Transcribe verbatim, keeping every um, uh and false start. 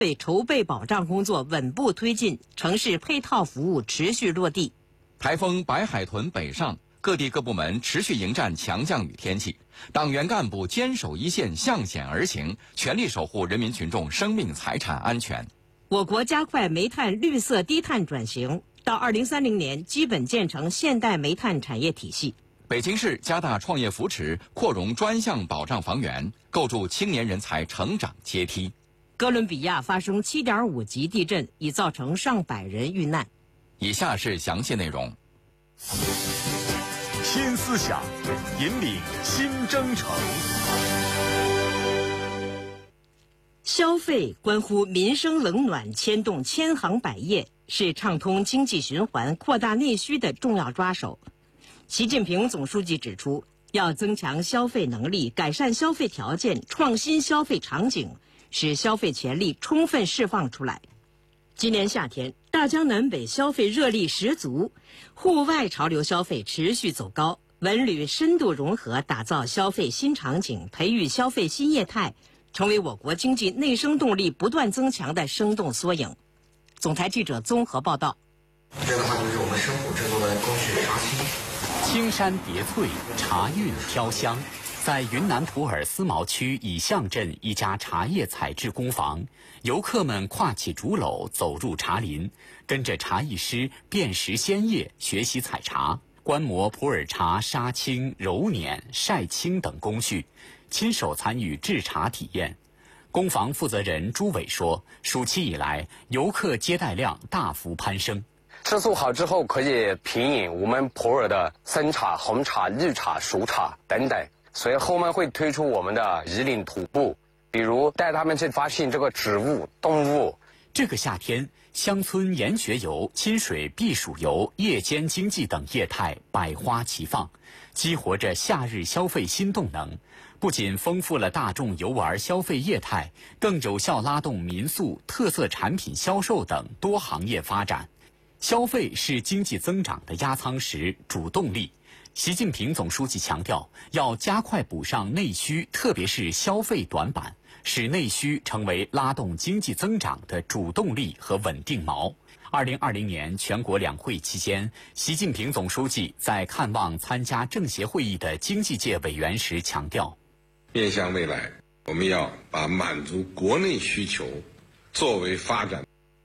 对筹备保障工作稳步推进，城市配套服务持续落地。 台风白海豚北上，各地各部门持续迎战强降雨天气，党员干部坚守一线，向险而行，全力守护人民群众生命财产安全。 我国加快煤炭绿色低碳转型，到二零三零年基本建成现代煤炭产业体系。 北京市加大创业扶持，扩容专项保障房源，构筑青年人才成长阶梯。 哥伦比亚发生 七点五 级地震，已造成上百人遇难。 以下是详细内容。 新思想，引领新征程。 消费关乎民生冷暖，牵动千行百业，是畅通经济循环、扩大内需的重要抓手。习近平总书记指出，要增强消费能力，改善消费条件，创新消费场景，使消费潜力充分释放出来。今年夏天，大江南北消费热力十足，户外潮流消费持续走高，文旅深度融合，打造消费新场景，培育消费新业态，成为我国经济内生动力不断增强的生动缩影。总台记者综合报道。 这个话就是我们生火制作的工序杀青。 青山叠翠，茶韵飘香。在云南普洱思茅区乙象镇一家茶叶采制工坊，游客们挎起竹篓走入茶林，跟着茶艺师辨识鲜叶，学习采茶，观摩普洱茶杀青、揉捻、晒青等工序，亲手参与制茶体验。工坊负责人朱伟说，暑期以来，游客接待量大幅攀升。 吃素好之后，可以品饮我们普洱的生茶、红茶、绿茶、熟茶等等。所以后面会推出我们的引领徒步，比如带他们去发现这个植物、动物。 这个夏天，乡村研学游、亲水避暑游、夜间经济等业态百花齐放，激活着夏日消费新动能。不仅丰富了大众游玩消费业态，更有效拉动民宿、特色产品销售等多行业发展。消费是经济增长的压舱石、主动力。习近平总书记强调，要加快补上内需，特别是消费短板，使内需成为拉动经济增长的主动力和稳定锚。二零二零年全国两会期间，习近平总书记在看望参加政协会议的经济界委员时强调， 面向未来，我们要把满足国内需求作为发展